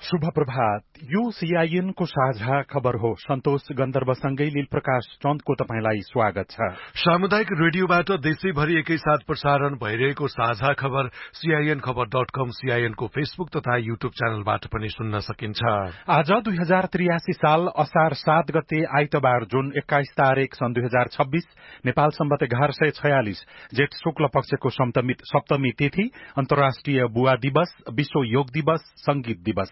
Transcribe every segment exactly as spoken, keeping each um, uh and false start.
शुभ प्रभात। यो सीआईएन को साझा खबर हो। सन्तोष गन्धर्वसँगै लील प्रकाश चन्दको तपाईंलाई स्वागत छ। सामुदायिक रेडियोबाट देशैभरि एकैसाथ प्रसारण भइरहेको साझा खबर सीआईएन खबर डट कम, सीआईएन को फेसबुक तथा युट्युब च्यानलबाट पनि सुन्न सकिन्छ। आज दुई हजार त्रियासी साल असार सात गते आइतबार जुन एक्काइस तारिक सन् दुई हजार छब्बीस नेपाल सम्बत एघार सय छयालिस जेठ शुक्ल पक्षको सप्तमी, सप्तमी तिथि अन्तर्राष्ट्रिय बुवा दिवस, विश्व योग दिवस, संगीत दिवस।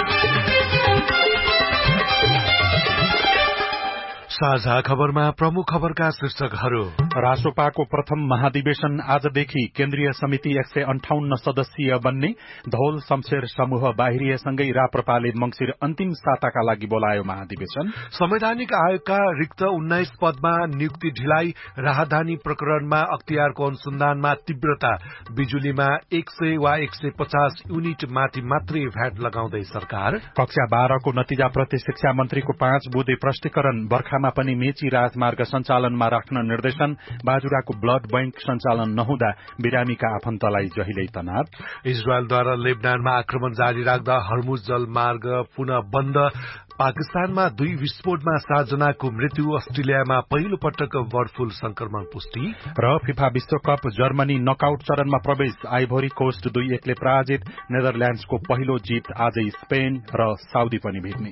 साझा खबरमा प्रमुख खबरका शीर्षकहरू। रासोपाको प्रथम महाधिवेशन आजदेखि केन्द्रीय समिति एक सय अन्ठाउन्न सदस्यीय बन्ने। धौल शमशेर समूह बाहिरिएसँगै राप्रपाले मंगिर अन्तिम साताका लागि बोलायो महाधिवेशन। संवैधानिक आयोगका रिक्त उन्नाइस पदमा नियुक्ति ढिलाइ। राहदानी प्रकरणमा अख्तियारको अनुसन्धानमा तीव्रता। बिजुलीमा एक सय वा एक सय पचास युनिट माथि मात्रै भ्याट लगाउँदै सरकार। कक्षा बाह्रको नतिजाप्रति शिक्षा मन्त्रीको पाँच बुँदे प्रष्टीकरण। बर्खामा पनि मेची राजमार्ग सञ्चालनमा राख्न निर्देशन। बाजुराको ब्लड बैंक सञ्चालन नहुँदा बिरामीका आफन्तलाई जहिल्यै तनाव। इजरायलद्वारा लेबनानमा आक्रमण जारी राख्दा हर्मुज जलमार्ग पुनः बन्द। पाकिस्तानमा दुई विस्फोटमा सातजनाको मृत्यु। अस्ट्रेलियामा पहिलो पटक बर्ड फ्लू संक्रमण पुष्टि। र फिफा विश्वकप जर्मनी नकआउट चरणमा प्रवेश। आइभोरी कोस्ट दुई एकले पराजित। नेदरल्याण्ड्सको पहिलो जित आजै स्पेन र साउदी पनि भेट्ने।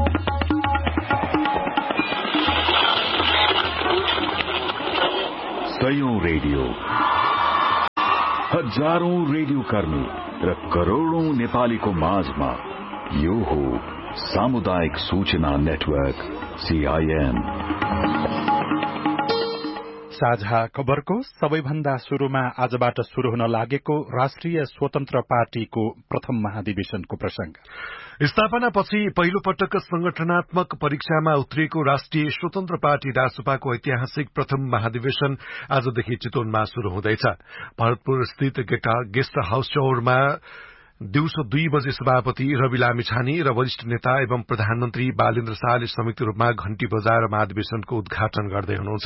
सयौं रेडियो, हजारौं रेडियो कर्मी र करोड़ौं नेपालीको माझमा यो हो सामुदायिक सूचना नेटवर्क सीआईएन। साझा खबरको सबैभन्दा शुरूमा आजबाट शुरू हुन लागेको राष्ट्रिय स्वतन्त्र पार्टीको प्रथम महाधिवेशनको प्रसंग। स्थापनापछि पहिलो पटक संगठनात्मक परीक्षामा उत्रिएको राष्ट्रिय स्वतन्त्र पार्टी रासोपाको ऐतिहासिक प्रथम महाधिवेशन आजदेखि चितवनमा शुरू हुँदैछ। भरतपुर स्थित गेस्ट हाउस चौरमा दिउँसो दुई बजे सभापति रवि लामिछाने र वरिष्ठ नेता एवं प्रधानमन्त्री बालेन्द्र शाहले संयुक्त रूपमा घण्टी बजाएर महाधिवेशनको उद्घाटन गर्दै हुनुहुन्छ।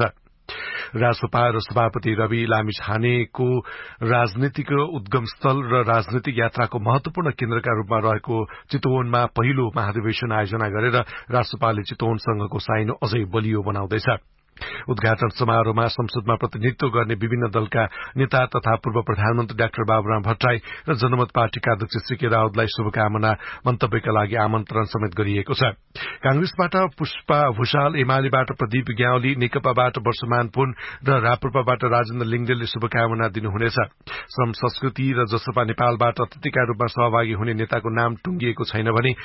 रासोपा र सभापति रवि लामिछानेको राजनीतिक उद्गम स्थल र राजनीतिक यात्राको महत्वपूर्ण केन्द्रका रूपमा रहेको चितवनमा पहिलो महाधिवेशन आयोजना गरेर रासोपाले चितवन संघको साइनो अझै बलियो बनाउँदैछ। उद्घाटन समारोहमा संसदमा प्रतिनिधित्व गर्ने विभिन्न दलका नेता तथा पूर्व प्रधानमन्त्री डाक्टर बाबुराम भट्टराई र जनमत पार्टीका अध्यक्ष श्री राउतलाई शुभकामना मन्तव्यका लागि आमन्त्रण समेत गरिएको छ। कांग्रेसबाट पुष्पा भूषाल, एमालेबाट प्रदीप ग्यावली, नेकपाबाट वर्षमान पुन र राप्रपाबाट राजेन्द्र लिङ्गदेलले शुभकामना दिनुहुनेछ। श्रम संस्कृति र जसपा नेपालबाट अतिथिका रूपमा सहभागी हुने नेताको नाम टुंगिएको छैन भने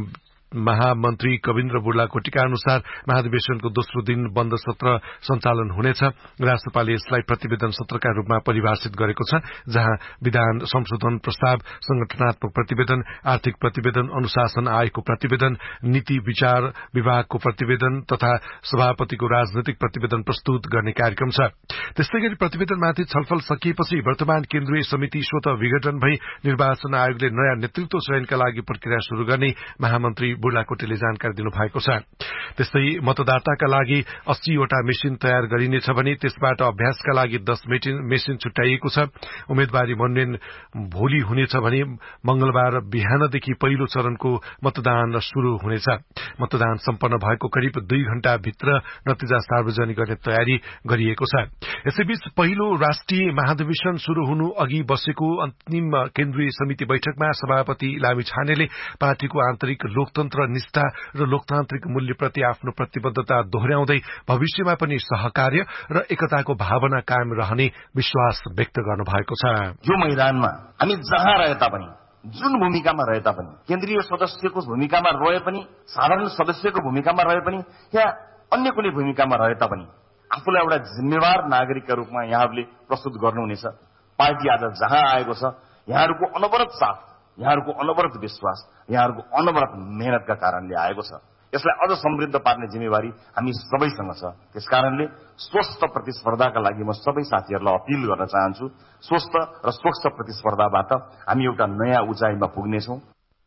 महामन्त्री कविन्द्र बुर्लाकोटीका अनुसार महाधिवेशनको दोस्रो दिन बन्द सत्र सञ्चालन हुनेछ। राष्ट्रपालले यसलाई प्रतिवेदन सत्रका रूपमा परिभाषित गरेको छ, जहाँ विधान संशोधन प्रस्ताव, संगठनात्मक प्रतिवेदन, आर्थिक प्रतिवेदन, अनुशासन आयोगको प्रतिवेदन, नीति विचार विभागको प्रतिवेदन तथा सभापतिको राजनैतिक प्रतिवेदन प्रस्तुत गर्ने कार्यक्रम छ। त्यस्तै गरी प्रतिवेदनमाथि छलफल सकिएपछि वर्तमान केन्द्रीय समिति स्वत विघटन भई निर्वाचन आयोगले नयाँ नेतृत्व चयनका लागि प्रक्रिया शुरू गर्ने महामन्त्री बुर्लाकोटीले जानकारी दिनुभएको छ। त्यस्तै मतदाताका लागि अस्सीवटा मेसिन तयार गरिनेछ भने त्यसबाट अभ्यासका लागि दस मेसिन छुट्याइएको छ। उम्मेद्वारी मनोनयन भोलि हुनेछ भने मंगलबार बिहानदेखि पहिलो चरणको मतदान शुरू हुनेछ। मतदान सम्पन्न भएको करिब दुई घण्टा भित्र नतिजा सार्वजनिक गर्ने तयारी गरिएको छ। यसैबीच पहिलो राष्ट्रिय महाधिवेशन शुरू हुनु अघि बसेको अन्तिम केन्द्रीय समिति बैठकमा सभापति लामिछानेले पार्टीको आन्तरिक लोकतन्त्र निष्ठा र लोकतान्त्रिक मूल्यप्रति आफ्नो प्रतिबद्धता दोहोर्याउँदै भविष्यमा पनि सहकार्य र एकताको भावना कायम रहने विश्वास व्यक्त गर्नुभएको छ। यो मैदानमा हामी जहाँ रहे तापनि, जुन भूमिकामा रहे तापनि, केन्द्रीय सदस्यको भूमिकामा रहे पनि, साधारण सदस्यको भूमिकामा रहे पनि या अन्य कुनै भूमिकामा रहे तापनि आफूलाई एउटा जिम्मेवार नागरिकका रूपमा यहाँहरूले प्रस्तुत गर्नुहुनेछ। पार्टी आज जहाँ आएको छ, यहाँहरूको अनवरत साथ, यहाँहरूको अनवरत विश्वास, यहाँहरूको अनवरत मेहनतका कारणले आएको छ। यसलाई अझ समृद्ध पार्ने जिम्मेवारी हामी सबैसँग छ। त्यसकारणले स्वस्थ प्रतिस्पर्धाका लागि म सबै साथीहरूलाई अपिल गर्न चाहन्छु। स्वस्थ र स्वच्छ प्रतिस्पर्धाबाट हामी एउटा नयाँ उचाइमा पुग्नेछौँ।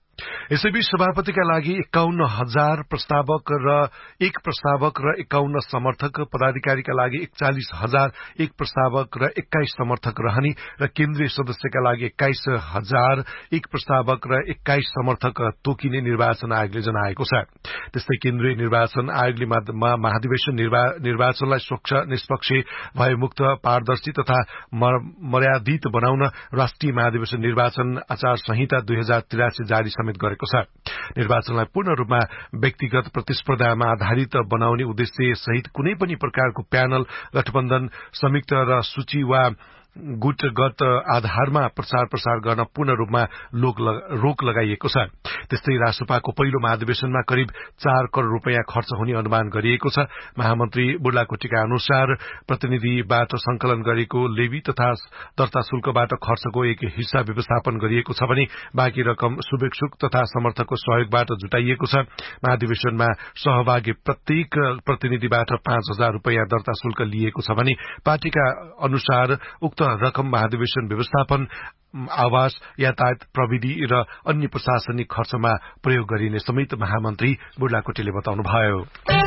यसैबीच सभापतिका लागि एकाउन्न हजार प्रस्तावक र एक प्रस्तावक र एकाउन्न समर्थक, पदाधिकारीका लागि एकचालिस हजार एक प्रस्तावक र एक्काइस समर्थक रहने र केन्द्रीय सदस्यका लागि एक्काइस हजार एक प्रस्तावक र एक्काइस समर्थक तोकिने निर्वाचन आयोगले जनाएको छ। त्यस्तै केन्द्रीय निर्वाचन आयोगले महाधिवेशन निर्वाचनलाई स्वच्छ, निष्पक्ष, भयमुक्त, पारदर्शी तथा मर्यादित बनाउन राष्ट्रिय महाधिवेशन निर्वाचन आचार संहिता दुई हजार त्रियासी जारी समेत गरेको छ। निर्वाचनलाई पूर्ण रूपमा व्यक्तिगत प्रतिस्पर्धामा आधारित बनाउने उद्देश्य सहित कुनै पनि प्रकारको प्यानल, गठबन्धन, संयुक्त र सूची वा गुटगत आधारमा प्रचार प्रसार गर्न पूर्ण रूपमा रोक लगाइएको छ। त्यस्तै रासपाको पहिलो महाधिवेशनमा करिब चार करोड़ रूपियाँ खर्च हुने अनुमान गरिएको छ। महामन्त्री बुर्लाकोटीका अनुसार प्रतिनिधिबाट संकलन गरेको लेवी तथा दर्ता शुल्कबाट खर्चको एक हिस्सा व्यवस्थापन गरिएको छ भने बाँकी रकम शुभेच्छुक तथा समर्थकको सहयोगबाट जुटाइएको छ। महाधिवेशनमा सहभागी प्रत्येक प्रतिनिधिबाट पाँच हजार रूपियाँ दर्ता शुल्क लिएको छ भने पार्टीका अनुसार उक्त रकम महाधिवेशन व्यवस्थापन, आवास, यातायात, प्रविधि र अन्य प्रशासनिक खर्चमा प्रयोग गरिने समेत महामन्त्री बुर्लाकोटीले बताउनुभयो।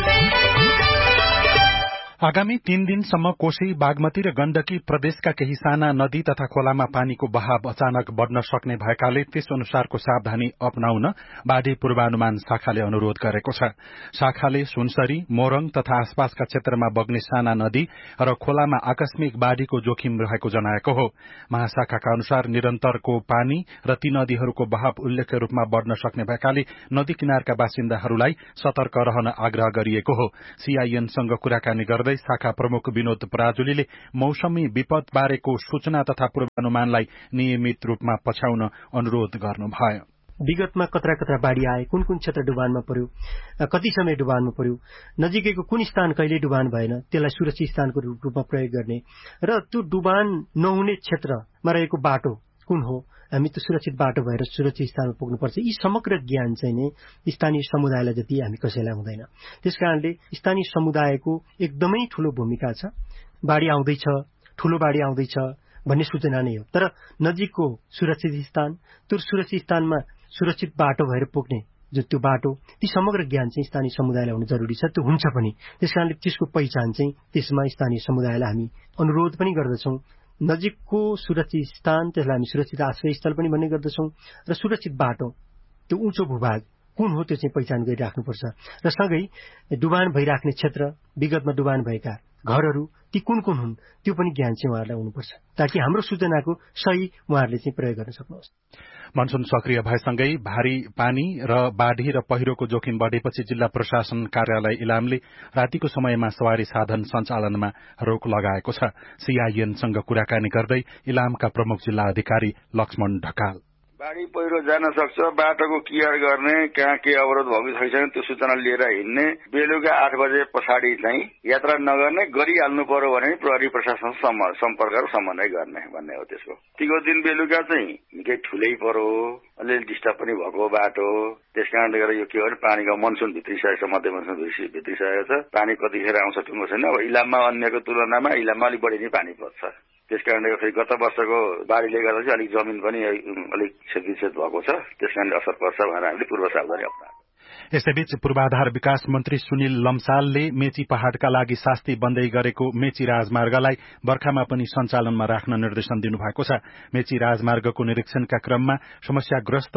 आगामी तीन दिनसम्म कोशी, बागमती र गण्डकी प्रदेशका केही साना नदी तथा खोलामा पानीको बहाव अचानक बढ़न सक्ने भएकाले त्यस अनुसारको सावधानी अपनाउन बाढ़ी पूर्वानुमान शाखाले अनुरोध गरेको छ। शाखाले सुनसरी, मोरङ तथा आसपासका क्षेत्रमा बग्ने साना नदी र खोलामा आकस्मिक बाढ़ीको जोखिम रहेको जनाएको हो। महाशाखाका अनुसार निरन्तरको पानी र ती नदीहरूको बहाव उल्लेख्य रूपमा बढ़न सक्ने भएकाले नदी किनारका बासिन्दाहरूलाई सतर्क रहन आग्रह गरिएको हो। सीआईएनसँग कुराकानी गर्दै शाखा प्रमुख विनोद पराजुलीले मौसमी विपद बारेको सूचना तथा पूर्वानुमानलाई नियमित रूपमा पछ्याउन अनुरोध गर्नुभयो। विगतमा कत्रा कत्रा बाढ़ी आए, कुन कुन क्षेत्र डुबानमा पर्यो, कति समय डुबानमा पर्यो, नजिकैको कुन स्थान कहिले डुबान भएन, त्यसलाई सुरक्षित स्थानको रूपमा प्रयोग गर्ने र त्यो डुबान नहुने क्षेत्रमा रहेको बाटो कुन हो, हामी त्यो सुरक्षित बाटो भएर सुरक्षित स्थानमा पुग्नुपर्छ। यी समग्र ज्ञान चाहिँ नै स्थानीय समुदायलाई जति हामी कसैलाई हुँदैन। त्यसकारणले स्थानीय समुदायको एकदमै ठूलो भूमिका छ। बाढ़ी आउँदैछ, ठूलो बाढ़ी आउँदैछ भन्ने सूचना नै हो, तर नजिकको सुरक्षित स्थान, त्यो सुरक्षित स्थानमा सुरक्षित बाटो भएर पुग्ने जो त्यो बाटो, ती समग्र ज्ञान चाहिँ स्थानीय समुदायलाई हुनु जरुरी छ। त्यो हुन्छ पनि। त्यसकारणले त्यसको पहिचान चाहिँ त्यसमा स्थानीय समुदायलाई हामी अनुरोध पनि गर्दछौं। नजिकको सुरक्षित स्थान, त्यसलाई हामी सुरक्षित आश्रय स्थल पनि भन्ने गर्दछौं र सुरक्षित बाटो, त्यो उँचो भूभाग कुन हो त्यो चाहिँ पहिचान गरिराख्नुपर्छ। र सँगै डुबान भइराख्ने क्षेत्र, विगतमा डुबान भएका घरहरू ती कुन कुन हुन् त्यो पनि ज्ञान चाहिँ उहाँहरूलाई हुनुपर्छ, ताकि हाम्रो सूचनाको सही उहाँहरूले चाहिँ प्रयोग गर्न सक्नुहोस्। मनसून सक्रिय भएसँगै भारी पानी र बाढ़ी र पहिरोको जोखिम बढ़ेपछि जिल्ला प्रशासन कार्यालय इलामले रातिको समयमा सवारी साधन सञ्चालनमा रोक लगाएको छ। सीआईएनसँग कुराकानी गर्दै इलामका प्रमुख जिल्ला अधिकारी लक्ष्मण ढकाल, बाढ़ी पहिरो जान सक्छ, बाटोको केयर गर्ने, कहाँ के अवरोध भएको छैन त्यो सूचना लिएर हिँड्ने, बेलुका आठ बजे पछाडि चाहिँ यात्रा नगर्ने, गरिहाल्नु पर्यो भने प्रहरी प्रशासन सम्पर्क र समन्वय गर्ने भन्ने हो। त्यसको तिको दिन बेलुका चाहिँ निकै ठुलै पर्यो, अलिअलि डिस्टर्ब पनि भएको बाटो, त्यस कारणले गर्दा यो के हो भने पानीको मनसुन भित्रिसकेको छ, मध्य मनसुन भित्रिसकेको छ, पानी कतिखेर आउँछ टुङ्गो छैन। अब इलाममा अन्यको तुलनामा इलाममा अलिक बढी नै पानी पर्छ। त्यस कारणले फेरि गत वर्षको बाढ़ीले गर्दा चाहिँ अलिक जमिन पनि अलिक क्षतिक्षत भएको छ, त्यस कारणले असर पर्छ भनेर हामीले पूर्व सावधानी अपनाएको। यसैबीच पूर्वाधार विकास मन्त्री सुनिल लम्सालले मेची पहाड़का लागि शास्ति बन्दै गरेको मेची राजमार्गलाई बर्खामा पनि सञ्चालनमा राख्न निर्देशन दिनुभएको छ। मेची राजमार्गको निरीक्षणका क्रममा समस्याग्रस्त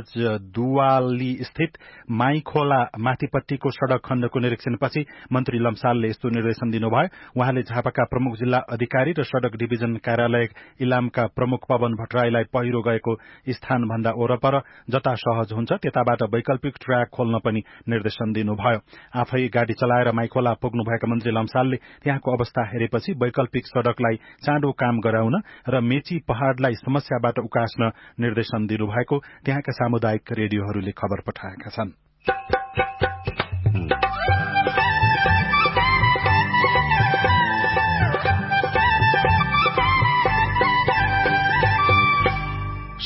राजदुवाली स्थित माईखोला माथिपट्टिको सड़क खण्डको निरीक्षणपछि मन्त्री लम्सालले यस्तो निर्देशन दिनुभयो। उहाँले झापाका प्रमुख जिल्ला अधिकारी र सड़क डिभिजन कार्यालय इलामका प्रमुख पवन भट्टराईलाई पहिरो गएको स्थानभन्दा वरपर जता सहज हुन्छ त्यताबाट वैकल्पिक ट्र्याक खोल्न पनि निर्देशन दिनुभयो। आफै गाड़ी चलाएर माईखोला पुग्नुभएका मन्त्री लम्सालले त्यहाँको अवस्था हेरेपछि वैकल्पिक सड़कलाई चाँडो काम गराउन र मेची पहाड़लाई समस्याबाट उकास्न निर्देशन दिनुभएको त्यहाँका सामुदायिक रेडियोहरूले खबर पठाएका छन्।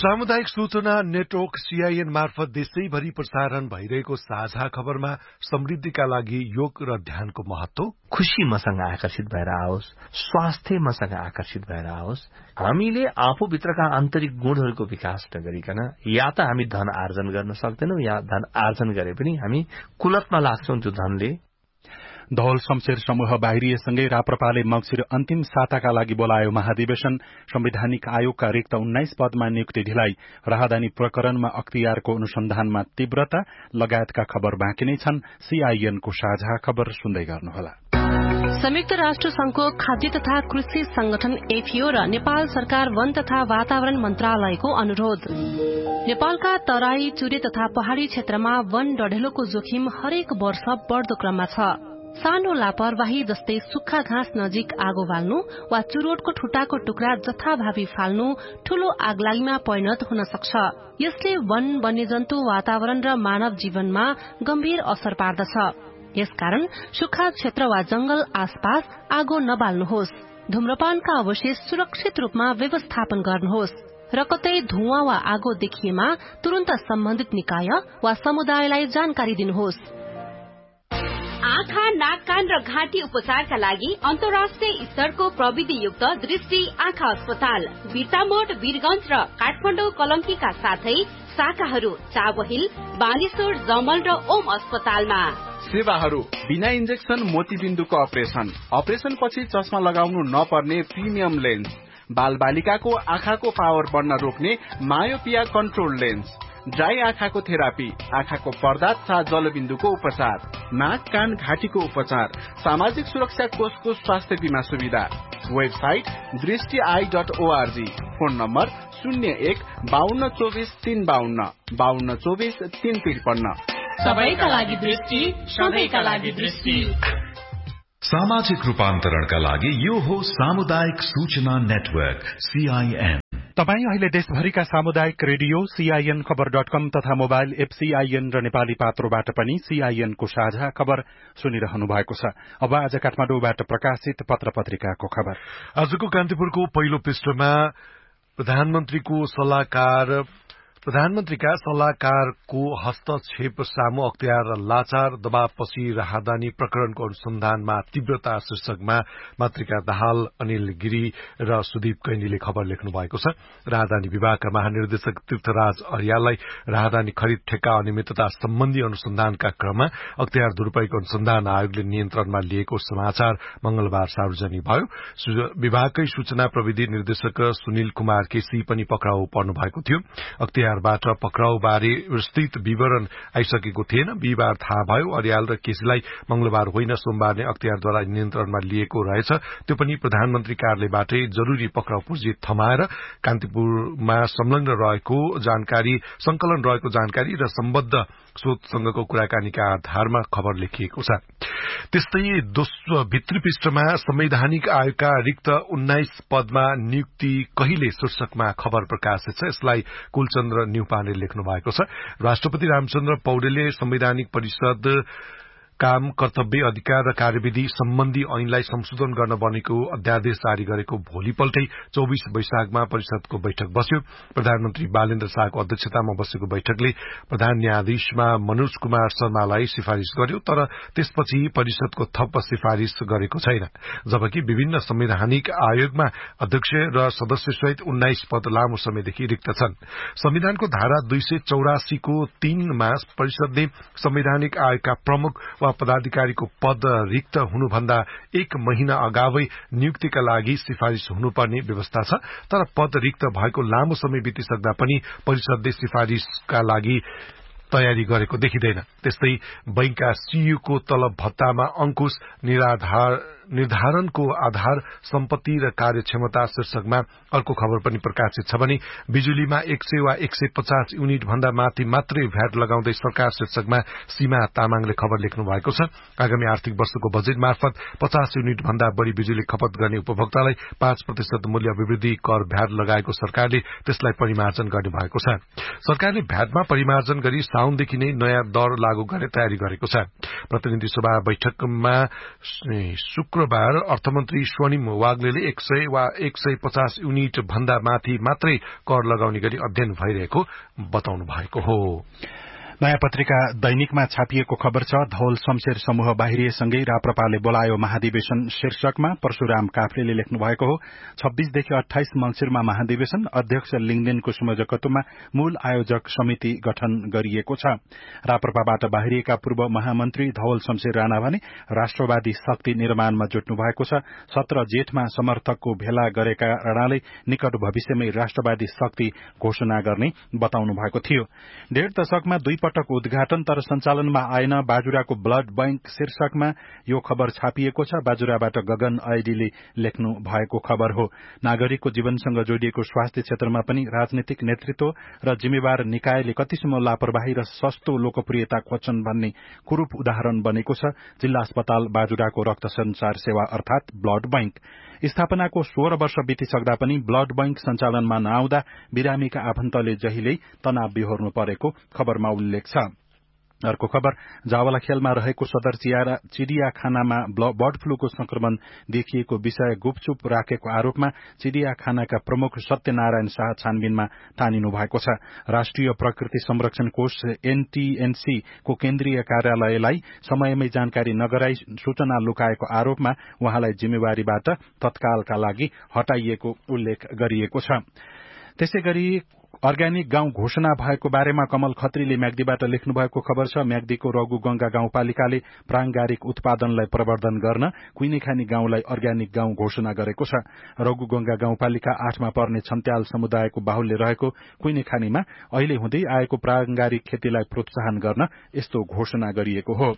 सामुदायिक सूचना नेटवर्क सीआईएन मार्फत देशैभरि प्रसारण भइरहेको साझा खबरमा समृद्धिका लागि योग र ध्यानको महत्व, खुशी मसँग आकर्षित भएर आओस्, स्वास्थ्य मसँग आकर्षित भएर आओस्, हामीले आफूभित्रका आन्तरिक गुणहरूको विकास नगरिकन या त हामी धन आर्जन गर्न सक्दैनौं या धन आर्जन गरे पनि हामी कुलतमा लाग्छौं। त्यो धनले धौल शमशेर समूह बाहिरिएसँगै राप्रपाले मक्सिर अन्तिम साताका लागि बोलायो महाधिवेशन। संवैधानिक आयोगका रिक्त उन्नाइस पदमा नियुक्ति ढिलाइ, राहदानी प्रकरणमा अख्तियारको अनुसन्धानमा तीव्रता लगायतका खबर बाँकी नै छन्। सीआईएनको साझा खबर सुन्दै गर्नुहोला। संयुक्त राष्ट्र संघको खाद्य तथा कृषि संगठन एफएओ र नेपाल सरकार वन तथा वातावरण मन्त्रालयको अनुरोध। नेपालका तराई, चुरे तथा पहाड़ी क्षेत्रमा वन डढेलोको जोखिम हरेक वर्ष बढ़दो क्रममा छ। सानो लापरवाही जस्तै सुक्खा घाँस नजिक आगो बाल्नु वा चुरोटको ठुटाको टुक्रा जथाभावी फाल्नु ठूलो आगलागीमा परिणत हुन सक्छ। यसले वन, वन्यजन्तु, वातावरण र मानव जीवनमा गम्भीर असर पार्दछ। यसकारण सुक्खा क्षेत्र वा जंगल आसपास आगो नबाल्नुहोस्। धूम्रपानका अवशेष सुरक्षित रूपमा व्यवस्थापन गर्नुहोस् र कतै धुवाँ वा आगो देखिएमा तुरन्त सम्बन्धित निकाय वा समुदायलाई जानकारी दिनुहोस्। आँखा, नाक, कान र घाँटी उपचारका लागि अन्तर्राष्ट्रिय स्तरको प्रविधियुक्त दृष्टि आँखा अस्पताल बिर्तामोड, वीरगंज र काठमाडौँ कलंकीका साथै शाखाहरू चाबहिल, बानेश्वर, जमल र ओम अस्पतालमा। सेवाहरू बिना इन्जेक्सन मोतीबिन्दुको अपरेशन, अपरेशन पछि चस्मा लगाउनु नपर्ने प्रिमियम लेन्स, बाल बालिकाको आँखाको पावर बढ्न रोक्ने मायोपिया कन्ट्रोल लेन्स, ड्राई आँखाको थेरापी, आँखाको पर्दा तथा जलबिन्दुको उपचार, नाक, कान, घाँटीको उपचार, सामाजिक सुरक्षा कोषको स्वास्थ्य बीमा सुविधा। वेबसाइट दृष्टि I dot ORG. Phone number शून्य एक बाहन्न चौबिस तीन बाहन्न बाहन्न चौबिस तीन त्रिपन्न। सबैका लागि दृष्टि, सबैका लागि दृष्टि। सामाजिक रूपान्तरणका लागि यो हो सामुदायिक सूचना नेटवर्क सीआईएन। तपाई अहिले देशभरिका सामुदायिक रेडियो सीआईएन खबर डट कम तथा मोबाइल एप सीआईएन र नेपाली पात्रोबाट पनि सीआईएनको साझा खबर सुनिरहनु भएको छ। अब आज काठमाडौँबाट प्रकाशित पत्र पत्रिकाको खबर। आजको कान्तिपुरको पहिलो पृष्ठमा प्रधानमन्त्रीको सल्लाहकार प्रधानमन्त्रीका सल्लाहकारको हस्तक्षेप सामु अख्तियार र लाचार दबावपछि राहदानी प्रकरणको अनुसन्धानमा तीव्रता शीर्षकमा मातृका दाहाल, अनिल गिरी र सुदीप कैनीले खबर लेख्नु भएको छ। राहदानी विभागका महानिर्देशक तीर्थराज अर्याललाई राहदानी खरिद ठेक्का अनियमितता सम्बन्धी अनुसन्धानका क्रममा अख्तियार दुरूपयोग अनुसन्धान आयोगले नियन्त्रणमा लिएको समाचार मंगलबार सार्वजनिक भयो। विभागकै सूचना प्रविधि निर्देशक सुनिल कुमार केसी पनि पक्राउ पर्नु भएको थियो। अख्तियार बाट पक्राउबारे विस्तृत विवरण आइसकेको थिएन। बिहिबार थाहा भयो अर्याल र केसीलाई मंगलबार होइन सोमबार नै अख्तियारद्वारा नियन्त्रणमा लिएको रहेछ। त्यो पनि प्रधानमन्त्री कार्यालयबाटै जरूरी पक्राउ पूर्जी थमाएर कान्तिपुरमा संलग्न रहेको जानकारी संकलन रहेको जानकारी र सम्बद्ध स्रोतसँगको कुराकानीका आधारमा खबर लेखिएको छ। त्यस्तै दोस्रो भित्री पृष्ठमा संवैधानिक आयोगका रिक्त उन्नाइस पदमा नियुक्ति कहिले शीर्षकमा खबर प्रकाशित छ। यसलाई कुलचन्द्र न्युपाने लेख्नु भएको छ। राष्ट्रपति रामचन्द्र पौडेलले संवैधानिक परिषद काम, कर्तव्य, अधिकार र कार्यविधि सम्बन्धी ऐनलाई संशोधन गर्न बनेको अध्यादेश जारी गरेको भोलिपल्टै चौबिस वैशाखमा परिषदको बैठक बस्यो। प्रधानमन्त्री बालेन्द्र शाहको अध्यक्षतामा बसेको बैठकले प्रधान न्यायाधीशमा मनोज कुमार शर्मालाई सिफारिश गर्यो, तर त्यसपछि परिषदको थप सिफारिश गरेको छैन। जबकि विभिन्न संवैधानिक आयोगमा अध्यक्ष र सदस्यसहित उन्नाइस पद लामो समयदेखि रिक्त छन्। संविधानको धारा दुई सय चौरासीको तीनमा परिषदले संवैधानिक आयोगका प्रमुख वा पदाधिकारीको पद रिक्त हुनुभन्दा एक महिना अगावै नियुक्तिका लागि सिफारिश हुनुपर्ने व्यवस्था छ। तर पद रिक्त भएको लामो समय बितिसक्दा पनि परिषदले सिफारिशका लागि तयारी गरेको देखिँदैन। त्यस्तै बैंकका सीईओको तलब भत्तामा अंकुश निराधार निर्धारणको आधार सम्पत्ति र कार्यक्षमता शीर्षकमा अर्को खबर पनि प्रकाशित छ भने बिजुलीमा एक सय वा एक सय पचास युनिट भन्दा माथि मात्रै भ्याट लगाउँदै सरकार शीर्षकमा सीमा तामाङले खबर लेख्नु भएको छ। आगामी आर्थिक वर्षको बजेट मार्फत पचास युनिट भन्दा बढ़ी बिजुली खपत गर्ने उपभोक्तालाई पाँच प्रतिशत मूल्य अभिवृद्धि कर भ्याट लगाएको सरकारले त्यसलाई परिमार्जन गर्ने भएको छ। सरकारले भ्याटमा परिमार्जन गरी साउनदेखि नै नयाँ दर लागू गर्ने तयारी गरेको छ। प्रतिनिधि सभा बैठकमा शुक्रबार अर्थमन्त्री स्वर्णिम वाग्लेले एक सय वा एक सय पचास युनिट भन्दा माथि मात्रै कर लगाउने गरी अध्ययन भइरहेको बताउनु भएको हो। नयाँ पत्रिका दैनिकमा छापिएको खबर छ धौल शमशेर समूह बाहिरिएसँगै राप्रपाले बोलायो महाधिवेशन शीर्षकमा परशुराम काफ्लेले लेख्नु भएको हो। छब्बीसदेखि अठाइस मंसिरमा महाधिवेशन अध्यक्ष लिङदेनको संयोजकत्वमा मूल आयोजक समिति गठन गरिएको छ। राप्रपाबाट बाहिरिएका पूर्व महामन्त्री धौल शमशेर राणा भने राष्ट्रवादी शक्ति निर्माणमा जुट्नु भएको छ। सत्र जेठमा समर्थकको भेला गरेका राणाले निकट भविष्यमै राष्ट्रवादी शक्ति घोषणा गर्ने बताउनु भएको थियो। डेढ़ दशकमा दुई पटक उद्घाटन तर सञ्चालनमा आएन बाजुराको ब्लड बैंक शीर्षकमा यो खबर छापिएको छ। बाजुराबाट गगन ऐडीले लेख्नु भएको खबर हो। नागरिकको जीवनसँग जोडिएको स्वास्थ्य क्षेत्रमा पनि राजनीतिक नेतृत्व र जिम्मेवार निकायले कतिसम्म लापरवाही र सस्तो लोकप्रियता खोज्छन् भन्ने कुरूप उदाहरण बनेको छ जिल्ला अस्पताल बाजुराको रक्त संचार सेवा अर्थात ब्लड बैंक। स्थापनाको सोह्र वर्ष बितिसक्दा पनि ब्लड बैंक सञ्चालनमा नआउँदा बिरामीका आफन्तले जहिल्यै तनाव बिहोर्नु परेको खबरमा उल्लेख छ। अर्को खबर जावलाखेलमा रहेको सदर चिडियाखानामा बर्ड फ्लूको संक्रमण देखिएको विषय गुपचुप राखेको आरोपमा चिडियाखानाका प्रमुख सत्यनारायण शाह छानबिनमा तानिनु भएको छ। राष्ट्रिय प्रकृति संरक्षण कोष एनटीएनसी को केन्द्रीय कार्यालयलाई समयमै जानकारी नगराई सूचना लुकाएको आरोपमा उहाँलाई जिम्मेवारीबाट तत्कालका लागि हटाइएको उल्लेख गरिएको छ। त्यसैगरी अर्ग्यानिक गाउँ घोषणा भएको बारेमा कमल खत्रीले म्याग्दीबाट लेख्नु भएको खबर छ। म्याग्दीको रघुगंगा गाउँपालिकाले प्रांगारिक उत्पादनलाई प्रवर्धन गर्न कुइनेखानी गाउँलाई अर्ग्यानिक गाउँ घोषणा गरेको छ। रघुगंगा गाउँपालिका आठमा पर्ने छन्त्याल समुदायको बाहुल्य रहेको कुइनेखानीमा अहिले हुँदै आएको प्रांगारिक खेतीलाई प्रोत्साहन गर्न यस्तो घोषणा गरिएको हो।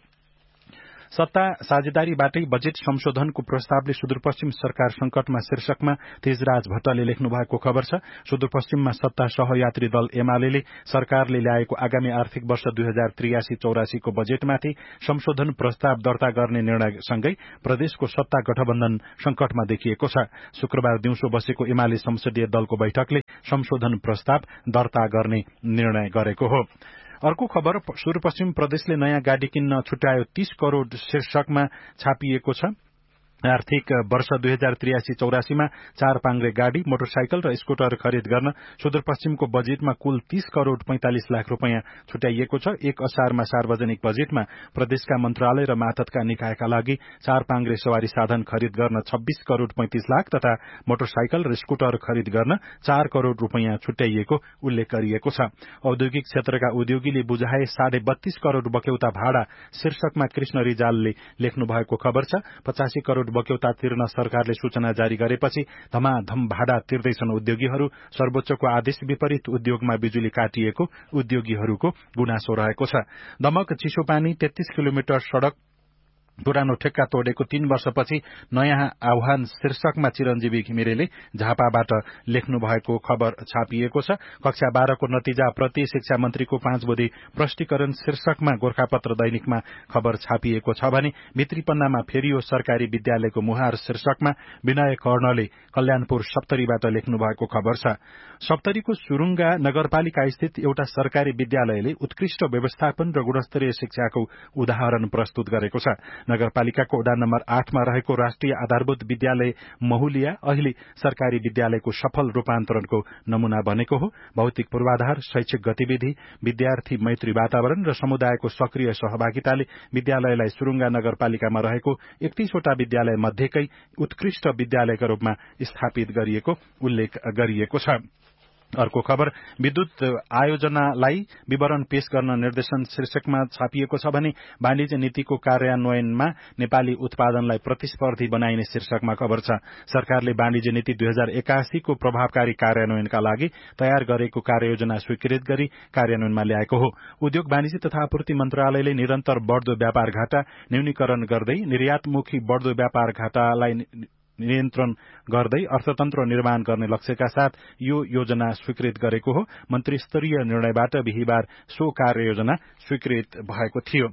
सत्ता साझेदारीबाटै बजेट संशोधनको प्रस्तावले सुदूरपश्चिम सरकार संकटमा शीर्षकमा तेजराज भट्टले लेख्नु भएको खबर छ। सुदूरपश्चिममा सत्ता सहयात्री दल एमाले सरकारले ल्याएको आगामी आर्थिक वर्ष दुई हजार त्रियासी चौरासीको बजेटमाथि संशोधन प्रस्ताव दर्ता गर्ने निर्णयसँगै प्रदेशको सत्ता गठबन्धन संकटमा देखिएको छ। शुक्रबार दिउँसो बसेको एमाले संसदीय दलको बैठकले संशोधन प्रस्ताव दर्ता गर्ने निर्णय गरेको हो। अर्को खबर सुदूरपश्चिम प्रदेशले नयाँ गाडी किन्न छुट्यायो तीस करोड़ शीर्षकमा छापिएको छ। आर्थिक वर्ष दुई हजार त्रियासी चौरासीमा चार पाङ्ग्रे गाड़ी मोटरसाइकल र स्कुटर खरिद गर्न सुदूरपश्चिमको बजेटमा कुल तीस करोड़ पैंतालिस लाख रूपियाँ छुट्याइएको छ। एक असारमा सार्वजनिक बजेटमा प्रदेशका मन्त्रालय र मातहतका निकायका लागि चार पाङ्ग्रे सवारी साधन खरिद गर्न छब्बीस करोड़ पैंतीस लाख तथा मोटरसाइकल र स्कुटर खरिद गर्न चार करोड़ रूपियाँ छुट्याइएको उल्लेख गरिएको छ। औद्योगिक क्षेत्रका उद्योगीले बुझाए साढे बत्तीस करोड़ बक्यौता भाडा शीर्षकमा कृष्ण रिजालले लेख्नु भएको खबर छ। पचासी करोड़ बक्यौता तिर्न सरकारले सूचना जारी गरेपछि धमाधम भाडा तिर्दैछन् उद्योगीहरू। सर्वोच्चको आदेश विपरीत उद्योगमा बिजुली काटिएको उद्योगीहरूको गुनासो रहेको छ। दमक चिसोपानी तेत्तीस किलोमिटर सड़क पुरानो ठेक्का तोडेको तीन वर्षपछि नयाँ आह्वान शीर्षकमा चिरञ्जीवी घिमिरेले झापाबाट लेख्नु भएको खबर छापिएको छ। कक्षा बाह्रको नतिजा प्रति शिक्षा मन्त्रीको पाँच बुधे प्रष्टीकरण शीर्षकमा गोरखापत्र दैनिकमा खबर छापिएको छ भने भित्री पन्नामा फेरियो सरकारी विद्यालयको मुहार शीर्षकमा विनय कर्णले कल्याणपुर सप्तरीबाट लेख्नु भएको खबर छ। सप्तरीको सुरुङ्गा नगरपालिका स्थित एउटा सरकारी विद्यालयले उत्कृष्ट व्यवस्थापन र गुणस्तरीय शिक्षाको उदाहरण प्रस्तुत गरेको छ। नगरपालिकाको वडा नम्बर आठमा रहेको राष्ट्रिय आधारभूत विद्यालय महुलिया अहिले सरकारी विद्यालयको सफल रूपान्तरणको नमूना बनेको हो। भौतिक पूर्वाधार, शैक्षिक गतिविधि, विद्यार्थी मैत्री वातावरण र समुदायको सक्रिय सहभागिताले विद्यालयलाई सुरुङ्गा नगरपालिकामा रहेको एकतीसवटा विद्यालय मध्येकै उत्कृष्ट विद्यालयका रूपमा स्थापित गरिएको उल्लेख गरिएको छ। अर्को खबर विद्युत आयोजनालाई विवरण पेश गर्न निर्देशन शीर्षकमा छापिएको छ भने वाणिज्य नीतिको कार्यान्वयनमा नेपाली उत्पादनलाई प्रतिस्पर्धी बनाइने शीर्षकमा खबर छ। सरकारले वाणिज्य नीति दुई हजार एकासीको प्रभावकारी कार्यान्वयनका लागि तयार गरेको कार्ययोजना स्वीकृत गरी कार्यान्वयनमा ल्याएको हो। उद्योग वाणिज्य तथा आपूर्ति मन्त्रालयले निरन्तर बढ़दो व्यापार घाटा न्यूनीकरण गर्दै निर्यातमुखी बढ़दो व्यापार घाटालाई नियन्त्रण गर्दै अर्थतन्त्र निर्माण गर्ने लक्ष्यका साथ यो योजना स्वीकृत गरेको हो। मन्त्री स्तरीय निर्णयबाट बिहिबार सो कार्ययोजना स्वीकृत भएको थियो।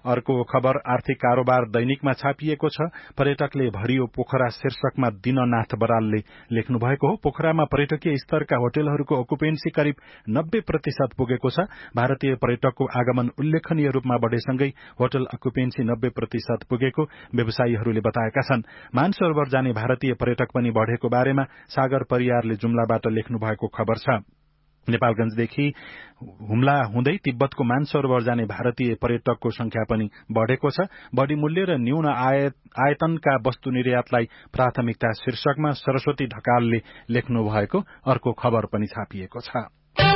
अर्को खबर आर्थिक कारोबार दैनिकमा छापिएको छ। पर्यटकले भरियो पोखरा शीर्षकमा दीननाथ बरालले लेख्नु भएको हो। पोखरामा पर्यटकीय स्तरका होटलहरूको अकुपेन्सी करिब नब्बे प्रतिशत पुगेको छ। भारतीय पर्यटकको आगमन उल्लेखनीय रूपमा बढेसँगै होटल अकुपेन्सी नब्बे प्रतिशत पुगेको व्यवसायीहरूले बताएका छन्। मानसरोवर जाने भारतीय पर्यटक पनि बढ़ेको बारेमा सागर परियारले जुम्लाबाट लेख्नु भएको खबर छ। नेपालगंजदेखि हुम्ला हुँदै तिब्बतको मानसरोवर जाने भारतीय पर्यटकको संख्या पनि बढ़ेको छ। बढ़ी मूल्य र न्यून आयतनका वस्तु निर्यातलाई प्राथमिकता शीर्षकमा सरस्वती ढकालले लेख्नु भएको अर्को खबर पनि छापिएको छ।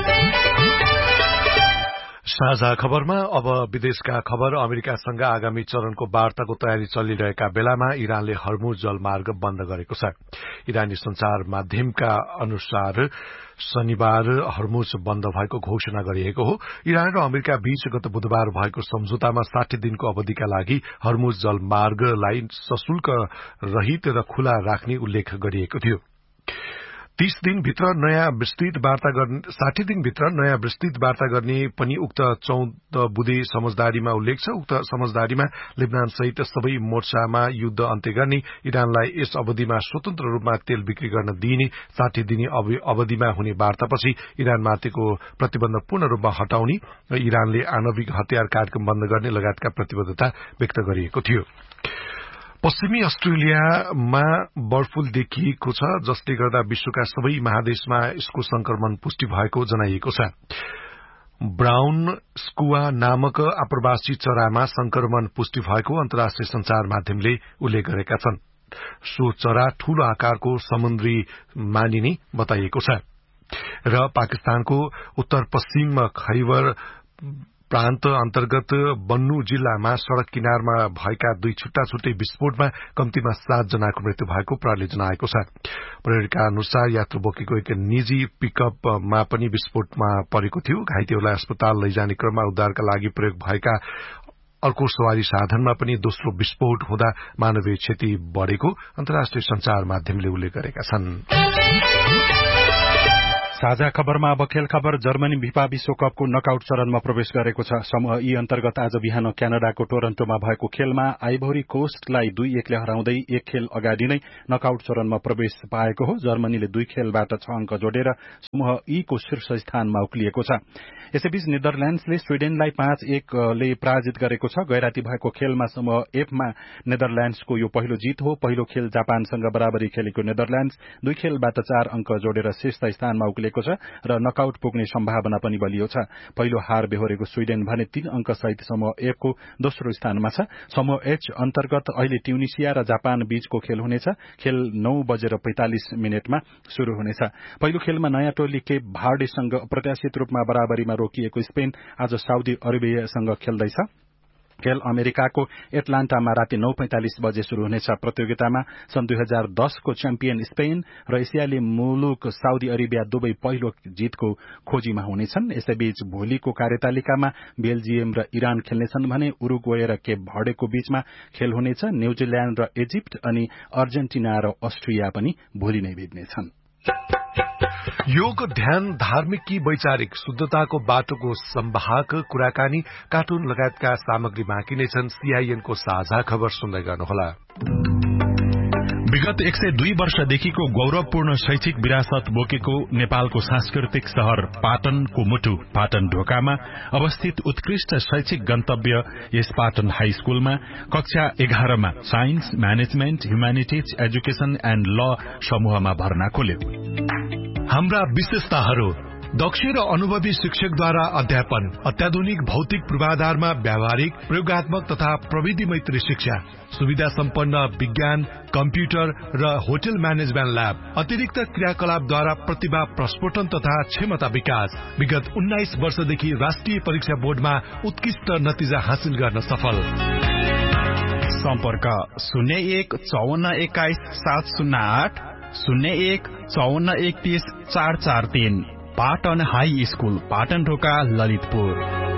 साझा खबरमा अब विदेशका खबर। अमेरिकासँग आगामी चरणको वार्ताको तयारी चलिरहेका बेलामा इरानले हर्मुज जलमार्ग बन्द गरेको छ। इरानी संचार माध्यमका अनुसार शनिबार हर्मुज बन्द भएको घोषणा गरिएको हो। इरान र अमेरिका बीच गत बुधबार भएको सम्झौतामा साठी दिनको अवधिका लागि हर्मुज जलमार्गलाई सशुल्क रहित र खुला राख्ने उल्लेख गरिएको थियो। तीस दिनभित्र नयाँ विस्तृत वार्ता गर्ने साठी दिनभित्र नयाँ विस्तृत वार्ता गर्ने पनि उक्त चौध बुँदे समझदारीमा उल्लेख छ। उक्त समझदारीमा लेबनान सहित सबै मोर्चामा युद्ध अन्त्य गर्ने, इरानलाई यस अवधिमा स्वतन्त्र रूपमा तेल बिक्री गर्न दिइने, साठी दिने अवधिमा हुने वार्तापछि इरानमाथिको प्रतिबन्ध पूर्ण रूपमा हटाउने र इरानले आणविक हतियार कार्यक्रम बन्द गर्ने लगायतका प्रतिबद्धता व्यक्त गरिएको थियो। पश्चिमी अस्ट्रेलियामा बर्डफ्लू देखिएको छ, जसले गर्दा विश्वका सबै महादेशमा यसको संक्रमण पुष्टि भएको जनाइएको छ। ब्राउन स्कुवा नामक आप्रवासी चरामा संक्रमण पुष्टि भएको अन्तर्राष्ट्रिय संचार माध्यमले उल्लेख गरेका छन्। सो चरा ठूलो आकारको समुद्री मानिने बताइएको छ र पाकिस्तानको उत्तर पश्चिम खैबर प्रान्त अन्तर्गत बन्नु जिल्लामा सड़क किनारमा भएका दुई छुट्टा छुट्टै विस्फोटमा कम्तीमा सात जनाको मृत्यु भएको प्रहरीले जनाएको छ। प्रहरीका अनुसार यात्रु बोकेको एक निजी पिकअपमा पनि विस्फोटमा परेको थियो। घाइतेहरूलाई अस्पताल लैजाने क्रममा उद्धारका लागि प्रयोग भएका अर्को सवारी साधनमा पनि दोस्रो विस्फोट हुँदा मानवीय क्षति बढ़ेको अन्तर्राष्ट्रिय संचार माध्यमले उल्लेख गरेका छन्। साझा खबरमा अब खेल खबर। जर्मनी फिफा विश्वकपको नकआउट चरणमा प्रवेश गरेको छ। समूह ई अन्तर्गत आज बिहान क्यानाडाको टोरन्टोमा भएको खेलमा आइभोरी कोस्टलाई दुई एकले हराउँदै एक खेल अगाडि नै नकआउट चरणमा प्रवेश पाएको हो। जर्मनीले दुई खेलबाट छ अंक जोडेर समूह ई को शीर्ष स्थानमा उक्लिएको छ। यसैबीच नेदरल्याण्ड्सले स्वीडेनलाई पाँच एकले पराजित गरेको छ। गैराती भएको खेलमा समूह एफमा नेदरल्याण्ड्सको यो पहिलो जीत हो। पहिलो खेल जापानसँग बराबरी खेलेको नेदरल्याण्ड्स दुई खेलबाट चार अंक जोडेर शीर्ष स्थानमा उक्लिएको छ र नकआउट पुग्ने सम्भावना पनि बलियो छ। पहिलो हार बेहोरेको स्वीडेन भने तीन अंक सहित समूह एफ को दोस्रो स्थानमा छ। समूह एच अन्तर्गत अहिले ट्युनिसिया र जापान बीचको खेल हुनेछ। खेल नौ बजेर पैंतालिस मिनटमा शुरू हुनेछ। पहिलो खेलमा नयाँ टोली केप भार्डेसँग अप्रत्याशित रूपमा बराबरीमा रोकिएको स्पेन आज साउदी अरेबियासँग खेल्दैछ। खेल अमेरिकाको एटलान्टामा राति नौ पैंतालिस बजे शुरू हुनेछ। प्रतियोगितामा सन् दुई हजार दस को च्याम्पियन स्पेन र एसियाली मुलुक साउदी अरेबिया दुवै पहिलो जीतको खोजीमा हुनेछन्। यसैबीच भोलिको कार्यतालिकामा बेल्जियम र इरान खेल्नेछन् भने उरुग्वे र केप भर्डेको बीचमा खेल हुनेछ। न्यूजील्याण्ड र इजिप्ट अनि अर्जेन्टिना र अस्ट्रिया पनि भोलि नै भिड्नेछन्। योग, ध्यान, धार्मिक कि वैचारिक शुद्धताको बाटोको सम्वाहक कुराकानी, कार्टुन लगायतका सामग्री बाँकी नै छन्। सीआईएनको साझा खबर सुन्दै गर्नुहोला। विगत एक सय दुई वर्षदेखिको गौरवपूर्ण शैक्षिक विरासत बोकेको नेपालको सांस्कृतिक शहर पाटनको मुटु पाटन ढोकामा अवस्थित उत्कृष्ट शैक्षिक गन्तव्य यस पाटन हाई स्कूलमा कक्षा एघारमा science, management, humanities, education and ल समूहमा भर्ना खोल्यो। हाम्रा विशेषताहरू: दक्ष र अनुभवी शिक्षकद्वारा अध्यापन, अत्याधुनिक भौतिक पूर्वाधारमा व्यावहारिक, प्रयोगात्मक तथा प्रविधि मैत्री शिक्षा, सुविधा सम्पन्न विज्ञान, कम्प्युटर र होटल म्यानेजमेन्ट ल्याब, अतिरिक्त क्रियाकलापद्वारा प्रतिभा प्रस्फोटन तथा क्षमता विकास। विगत उन्नाइस वर्षदेखि राष्ट्रिय परीक्षा बोर्डमा उत्कृष्ट नतिजा हासिल गर्न सफल। सम्पर्क शून्य एक चौवन्न एक्काइस सात शून्य आठ, शून्य एक चौवन्न एकतीस चार चार तीन। पाटन हाई स्कूल, पाटन ढोका, ललितपुर।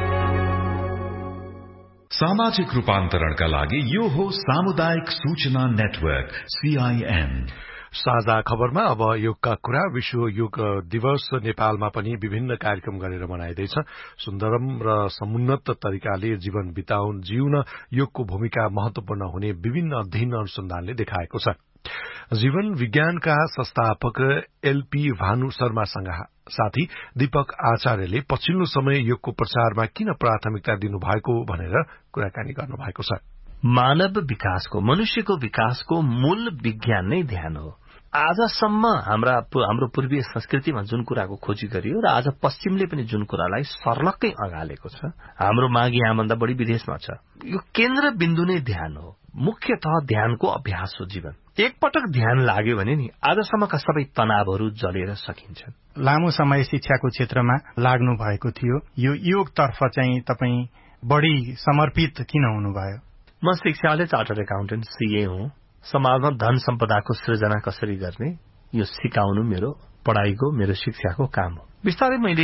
सामाजिक रूपान्तरणका लागि यो हो सामुदायिक सूचना नेटवर्क सीआईएन। साझा खबरमा अब योगका कुरा। विश्व योग दिवस नेपालमा पनि विभिन्न कार्यक्रम गरेर मनाइँदैछ। सुन्दरम र समुन्नत तरिकाले जीवन बिताउन जिउन योगको भूमिका महत्वपूर्ण हुने विभिन्न अध्ययन अनुसन्धानले देखाएको छ। जीवन विज्ञानका संस्थापक एलपी भानु शर्मासँग साथी दीपक आचार्यले पछिल्लो समय योगको प्रचारमा किन प्राथमिकता दिनुभएको भनेर कुराकानी गर्नुभएको छ। मानव विकासको, मनुष्यको विकासको मूल विज्ञान नै ध्यान हो। आजसम्म हाम्रा हाम्रो पूर्वीय संस्कृतिमा जुन कुराको खोजी गरियो र आज पश्चिमले पनि जुन कुरालाई सर्लक्कै अगालेको छ, हाम्रो माघ यहाँभन्दा बढी विदेशमा छ। यो केन्द्र बिन्दु नै ध्यान हो। मुख्यतः ध्यानको अभ्यास हो जीवन। एकपटक ध्यान लाग्यो भने नि आजसम्मका सबै तनावहरू जलेर सकिन्छन्। लामो समय शिक्षाको क्षेत्रमा लाग्नु भएको थियो, यो योगतर्फ चाहिँ तपाईँ बढी समर्पित किन हुनुभयो? म शिक्षाले चार्टर्ड एकाउन्टेन्ट सीए हुँ। समाजमा धन सम्पदाको सृजना कसरी गर्ने यो सिकाउनु मेरो पढ़ाईको, मेरो शिक्षाको काम हो। बिस्तारै मैले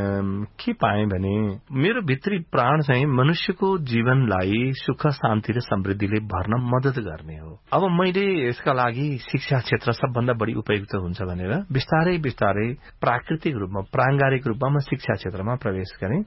के पाएँ भने मेरो भित्री प्राण चाहिँ मनुष्यको जीवनलाई सुख, शान्ति र समृद्धिले भर्न मद्दत गर्ने हो। अब मैले यसका लागि शिक्षा क्षेत्र सबभन्दा बढी उपयुक्त हुन्छ भनेर बिस्तारै बिस्तारै प्राकृतिक रूपमा, प्रांगारिक रूपमा म शिक्षा क्षेत्रमा प्रवेश गरेँ।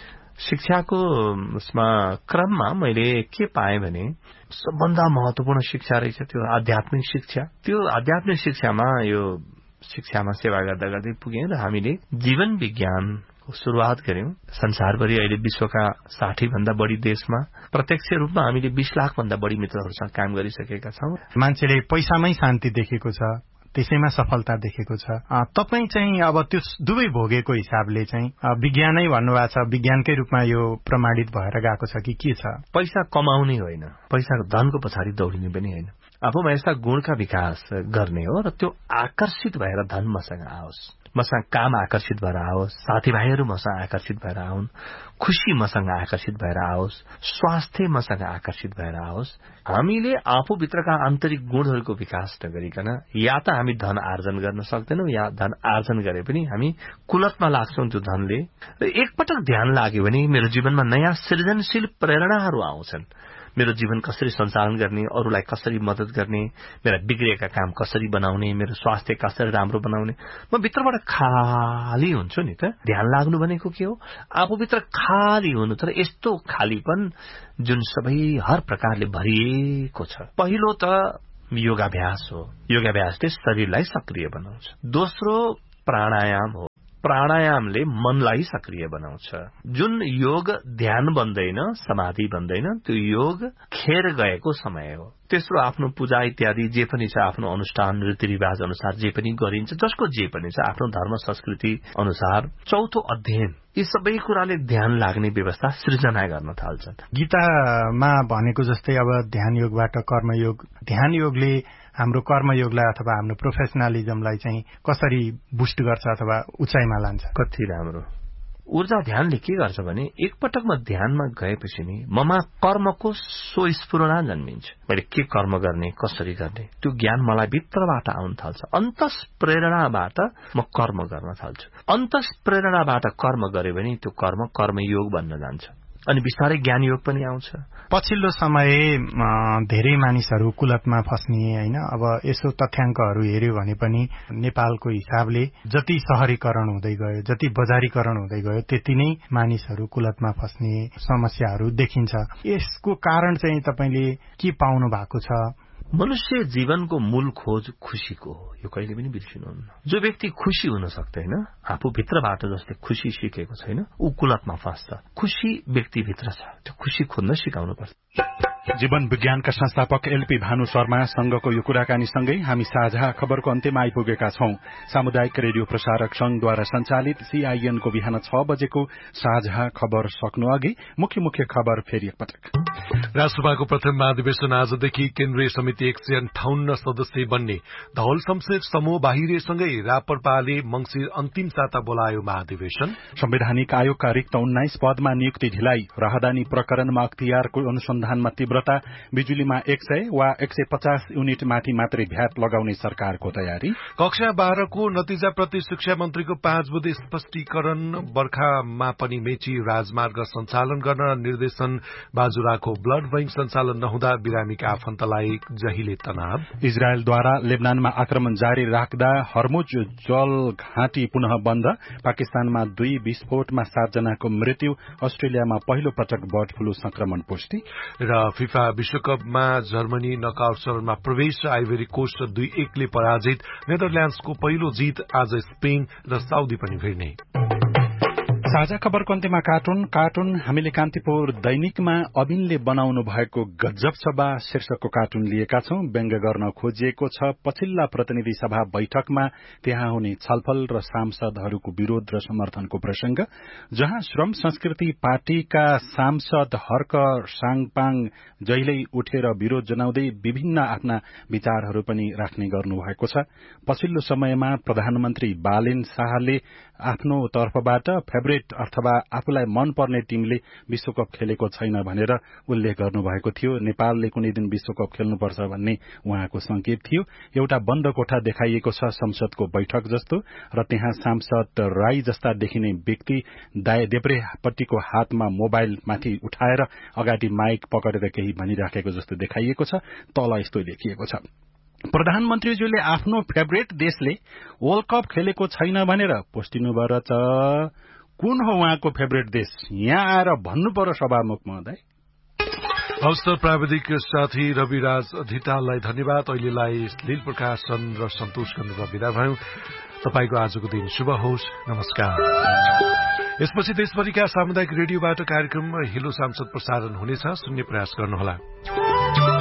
शिक्षाको उसमा क्रममा मैले के पाएँ भने सबभन्दा महत्वपूर्ण शिक्षा रहेछ त्यो आध्यात्मिक शिक्षा। त्यो आध्यात्मिक शिक्षामा यो शिक्षामा सेवा गर्दा गर्दै पुगेँ र हामीले जीवन विज्ञानको शुरूआत गर्यौं। संसारभरि अहिले विश्वका साठी भन्दा बढी देशमा प्रत्यक्ष रूपमा हामीले बीस लाख भन्दा बढी मित्रहरूसँग काम गरिसकेका छौं। मान्छेले पैसामै शान्ति देखेको छ, त्यसैमा सफलता देखेको छ। तपाई चाहिँ अब त्यो दुवै भोगेको हिसाबले चाहिँ विज्ञानै भन्नुभएको छ, विज्ञानकै रूपमा यो प्रमाणित भएर गएको छ कि के छ? पैसा कमाउने होइन, पैसाको धनको पछाडि दौडिने पनि होइन। आफूमा यस्ता गुणका विकास गर्ने हो र त्यो आकर्षित भएर धन मसँग आओस्, मसँग काम आकर्षित भएर आओस्, साथीभाइहरू मसँग आकर्षित भएर आउन्, खुशी मसँग आकर्षित भएर आओस्, स्वास्थ्य मसँग आकर्षित भएर आओस्। हामीले आफूभित्रका आन्तरिक गुणहरूको विकास नगरिकन या त हामी धन आर्जन गर्न सक्दैनौं या धन आर्जन गरे पनि हामी कुलतमा लाग्छौं त्यो धनले। र एकपटक ध्यान लाग्यो भने मेरो जीवनमा नयाँ सृजनशील प्रेरणाहरू आउँछन्। मेरो जीवन कसरी सञ्चालन गर्ने, अरूलाई कसरी मदत गर्ने, मेरा बिग्रेका काम कसरी बनाउने, मेरो स्वास्थ्य कसरी राम्रो बनाउने, म भित्रबाट खाली हुन्छु नि त। ध्यान लाग्नु भनेको के हो? आफूभित्र खाली हुनु, तर यस्तो खालीपन जुन सबै हर प्रकारले भरिएको छ। पहिलो त योगाभ्यास हो। योगाभ्यासले शरीरलाई सक्रिय बनाउँछ। दोस्रो प्राणायाम हो। प्राणायामले मनलाई सक्रिय बनाउँछ। जुन योग ध्यान बन्दैन, समाधि बन्दैन, त्यो योग खेर गएको समय हो। तेस्रो आफ्नो पूजा इत्यादि जे पनि छ, आफ्नो अनुष्ठान रीतिरिवाज अनुसार जे पनि गरिन्छ, जसको जे पनि छ आफ्नो धर्म संस्कृति अनुसार। चौथो अध्ययन। यी सबै कुराले ध्यान लाग्ने व्यवस्था सृजना गर्न थाल्छन्। गीतामा भनेको जस्तै अब ध्यान योगबाट कर्मयोग, ध्यान योगले हाम्रो कर्मयोगलाई अथवा हाम्रो प्रोफेसनलिजमलाई चाहिँ कसरी बुस्ट गर्छ अथवा उचाइमा लान्छ? कति राम्रो। ऊर्जा ध्यानले के गर्छ भने एकपटक म ध्यानमा गएपछि नि ममा कर्मको स्वस्फुरणा जन्मिन्छ। मैले के कर्म गर्ने, कसरी गर्ने, त्यो ज्ञान मलाई भित्रबाट आउन थाल्छ। अन्तस प्रेरणाबाट म कर्म गर्न थाल्छु। अन्तस प्रेरणाबाट कर्म गरे भने त्यो कर्म कर्मयोग बन्न जान्छ अनि बिस्तारै ज्ञान योग पनि आउँछ। पछिल्लो समय धेरै मानिसहरू कुलतमा फस्ने हैन। अब यसो तथ्याङ्कहरू हेर्यो भने पनि नेपालको हिसाबले जति शहरीकरण हुँदै गयो, जति बजारीकरण हुँदै गयो, त्यति नै मानिसहरू कुलतमा फस्ने समस्याहरू देखिन्छ। यसको कारण चाहिँ तपाईले के पाउनु भएको छ? मनुष्य जीवनको मूल खोज खुशीको हो, यो कहिले पनि बिर्सिनुहुन्न। जो व्यक्ति खुशी हुन सक्दैन, आफू भित्रबाट जसले खुशी सिकेको छैन, ऊ कुलतमा फस्छ। खुशी व्यक्तिभित्र छ, त्यो खुशी खोज्न सिकाउनु पर्छ। जीवन विज्ञानका संस्थापक एलपी भानु शर्मासँगको यो कुराकानीसँगै हामी साझा खबरको अन्त्यमा आइपुगेका छौं। सामुदायिक रेडियो प्रसारक संघद्वारा संचालित सीआईएनको बिहान छ बजेको साझा खबर सक्नु अघि मुख्य मुख्य खबर फेरि एकपटक। राष्ट्रसभाको प्रथम महाधिवेशन आजदेखि केन्द्रीय समिति एक सय अन्ठाउन्न सदस्य बन्ने धवल शमशेर समूह बाहिरेसँगै रापरपाले मंसिर अन्तिम साता बोलायो महाधिवेशन। संवैधानिक आयोगका रिक्त उन्नाइस पदमा नियुक्ति ढिलाइ, राहदानी प्रकरणमा अख्तियारको अनुसन्धानमा तीव्रता, बिजुलीमा एक सय वा एक सय पचास युनिट माथि मात्रै भ्याट लगाउने सरकारको तयारी। कक्षा बाह्रको नतिजाप्रति शिक्षा मन्त्रीको पाँच बुँदे स्पष्टीकरण। बर्खामा पनि मेची राजमार्ग सञ्चालन गर्न निर्देशन बाजुराको गाजाको ब्लड बैंक सञ्चालन नहुँदा बिरामीका आफन्तलाई जहिले तनाव। इजरायलद्वारा लेबनानमा आक्रमण जारी राख्दा हर्मुज जल घाटी पुनः बन्द। पाकिस्तानमा दुई विस्फोटमा सातजनाको मृत्यु। अस्ट्रेलियामा पहिलो पटक बर्ड फ्लू संक्रमण पुष्टि। र फिफा विश्वकपमा जर्मनी नकआउट चरणमा प्रवेश। आइभरी कोस्ट दुई एकले पराजित। नेदरल्याण्ड्सको पहिलो जीत। आज स्पेन र साउदी पनि भिड्ने। साझा खबरको अन्त्यमा कार्टुन कार्टुन हामीले कान्तिपुर दैनिकमा अबिनले बनाउनु भएको गजब सभा शीर्षकको कार्टुन लिएका छौं। व्यङ्ग्य गर्न खोजिएको छ पछिल्ला प्रतिनिधि सभा बैठकमा त्यहाँ हुने छलफल र सांसदहरूको विरोध र समर्थनको प्रसंग, जहाँ श्रम संस्कृति पार्टीका सांसद हर्क साङपाङ जहिल्यै उठेर विरोध जनाउँदै विभिन्न आफ्ना विचारहरू पनि राख्ने गर्नुभएको छ। पछिल्लो समयमा प्रधानमन्त्री बालेन शाहले आफ्नो तर्फबाट फेभरेट अथवा आफूलाई मनपर्ने टीमले विश्वकप खेलेको छैन भनेर उल्लेख गर्नुभएको थियो। नेपालले कुनै दिन विश्वकप खेल्नुपर्छ भन्ने उहाँको संकेत थियो। एउटा बन्द कोठा देखाइएको छ संसदको बैठक जस्तो, र त्यहाँ सांसद राई जस्ता देखिने व्यक्ति देब्रेपट्टिको हातमा मोबाइल माथि उठाएर अगाडि माइक पकडेर केही भनिराखेको जस्तो देखाइएको छ। तल यस्तो लेखिएको छ, प्रधानमन्त्रीज्यूले आफ्नो फेभरेट देशले वर्ल्ड कप खेलेको छैन भनेर पोस्टिनु भएर छ। कुन हो उहाँको फेभरेट देश? यहाँ आएर भन्नु पर्यो सभामुख महोदय। हवस् त, प्राविधिक साथी रविराज धिताललाई धन्यवाद। अहिलेलाई लील प्रकाशन र सन्तोष कन्दुवा विदा भयौं। तपाईको आजको दिन शुभ होस्। नमस्कार। यसपछि देशभरिका सामुदायिक रेडियोबाट कार्यक्रम हिलो सांसद प्रसारण हुनेछ। सुन्ने प्रयास गर्नुहोला।